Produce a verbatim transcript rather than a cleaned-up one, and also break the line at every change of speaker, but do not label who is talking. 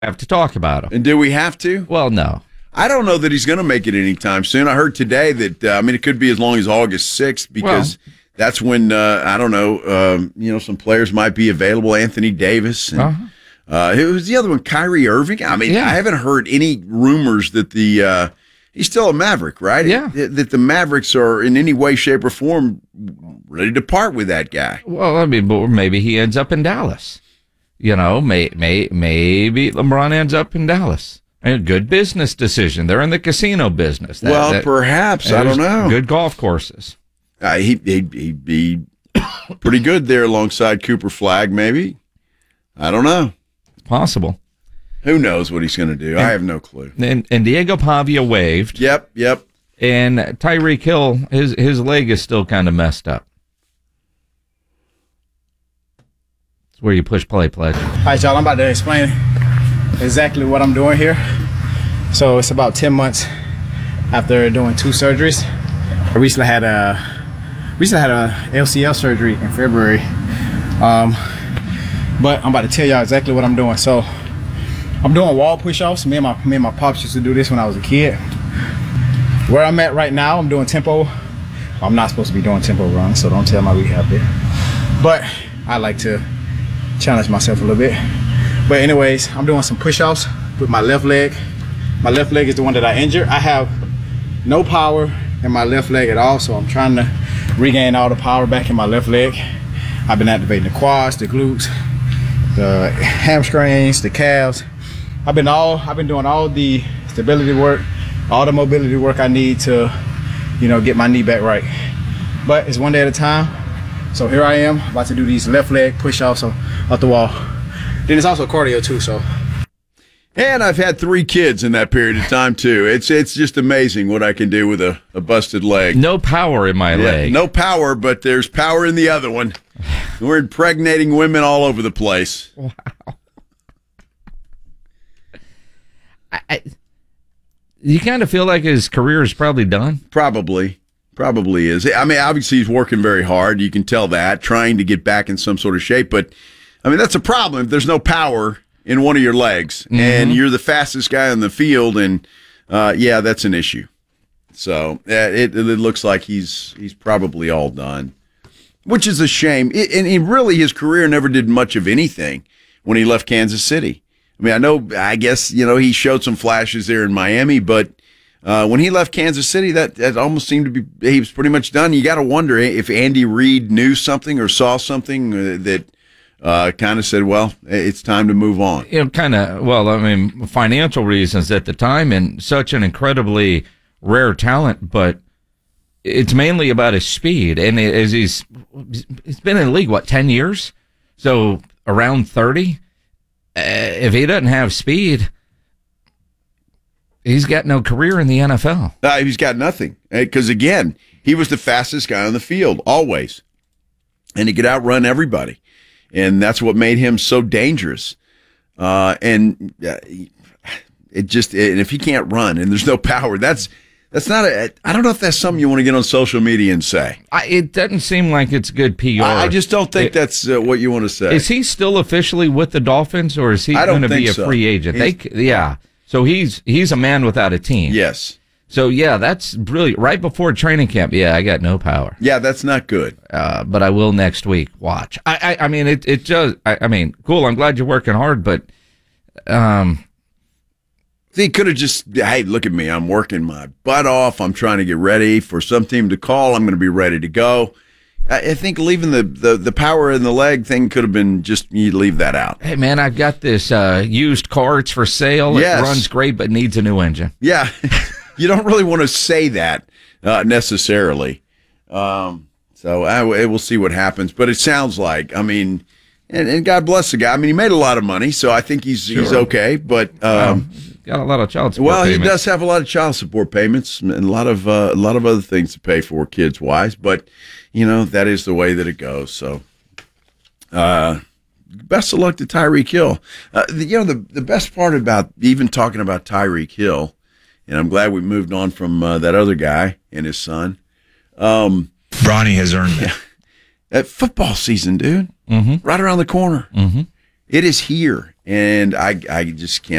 have to talk about him.
And do we have to?
Well, no.
I don't know that he's going to make it anytime soon. I heard today that, uh, I mean, it could be as long as August sixth because well, that's when, uh, I don't know, um, you know, some players might be available. Anthony Davis. And, uh-huh. uh, who was the other one? Kyrie Irving? I mean, yeah. I haven't heard any rumors that the uh, he's still a Maverick, right?
Yeah.
That the Mavericks are in any way, shape, or form ready to part with that guy.
Well, I mean, but maybe he ends up in Dallas. You know, may, may, maybe LeBron ends up in Dallas. A good business decision. They're in the casino business. That,
well,
that,
perhaps. I don't know.
Good golf courses.
Uh, he, he'd, he'd be pretty good there alongside Cooper Flagg, maybe. I don't know.
It's possible.
Who knows what he's going to do?
And,
I have no clue.
And, and Diego Pavia waived.
Yep, yep.
And Tyreek Hill, his, his leg is still kind of messed up. It's where you push play, pledge.
All right, y'all, I'm about to explain exactly what I'm doing here. So it's about ten months after doing two surgeries. I recently had a recently had a L C L surgery in February. Um, but I'm about to tell y'all exactly what I'm doing. So I'm doing wall push-offs. Me and my me and my pops used to do this when I was a kid. Where I'm at right now, I'm doing tempo. I'm not supposed to be doing tempo runs, so don't tell my rehab there. But I like to challenge myself a little bit. But anyways, I'm doing some push-offs with my left leg. My left leg is the one that I injured. I have no power in my left leg at all, so I'm trying to regain all the power back in my left leg. I've been activating the quads, the glutes, the hamstrings, the calves. I've been all I've been doing all the stability work, all the mobility work I need to, you know, get my knee back right. But it's one day at a time. So here I am, about to do these left leg push-offs off the wall. Then it's also cardio too, so.
And I've had three kids in that period of time too. It's it's just amazing what I can do with a, a busted leg.
No power in my
yeah,
leg.
No power, but there's power in the other one. We're impregnating women all over the place.
Wow. I, I, you kind of feel like his career is probably done?
Probably. Probably is. I mean, obviously he's working very hard. You can tell that, trying to get back in some sort of shape. But, I mean, that's a problem if there's no power in one of your legs, mm-hmm. and you're the fastest guy on the field, and uh, yeah, that's an issue. So uh, it, it looks like he's he's probably all done, which is a shame. It, and he really, his career never did much of anything when he left Kansas City. I mean, I know, I guess, you know, he showed some flashes there in Miami, but uh, when he left Kansas City, that, that almost seemed to be, he was pretty much done. You got to wonder if Andy Reid knew something or saw something that Uh, kind of said, well, it's time to move on.
You know, kind of, well, I mean, financial reasons at the time and such an incredibly rare talent, but it's mainly about his speed. And as he's, he's been in the league, what, ten years? So around thirty. Uh, if he doesn't have speed, he's got no career in the N F L.
Uh, he's got nothing. Because, again, he was the fastest guy on the field, always. And he could outrun everybody. And that's what made him so dangerous. Uh, and uh, it just, and if he can't run and there's no power, that's that's not a, I don't know if that's something you want to get on social media and say.
I, it doesn't seem like it's good P R.
I, I just don't think
it,
that's uh, what you want to say.
Is he still officially with the Dolphins, or is he going to be a
so.
free agent? They, yeah. So he's he's a man without a team.
Yes.
So, yeah, that's brilliant. Right before training camp, yeah, I got no power.
Yeah, that's not good.
Uh, but I will next week. Watch. I I, I mean, it, it just, I, I mean, cool, I'm glad you're working hard, but... um,
he could have just, hey, look at me, I'm working my butt off, I'm trying to get ready for some team to call, I'm going to be ready to go. I, I think leaving the, the, the power in the leg thing could have been just, you leave that out.
Hey, man, I've got this uh, used car, it's for sale,
yes.
It runs great, but needs a new engine.
Yeah. You don't really want to say that uh, necessarily. Um, so I, we'll see what happens. But it sounds like, I mean, and, and God bless the guy. I mean, he made a lot of money, so I think he's sure. he's okay. But um,
well, got a lot of child support
well,
payments.
He does have a lot of child support payments and a lot of uh, a lot of other things to pay for kids wise. But you know, that is the way that it goes. So, uh, best of luck to Tyreek Hill. Uh, the, you know, the the best part about even talking about Tyreek Hill. And I'm glad we moved on from uh, that other guy and his son. Um,
Bronny has earned it.
Yeah. That football season, dude,
mm-hmm.
right around the corner.
Mm-hmm.
It is here. and I I just can't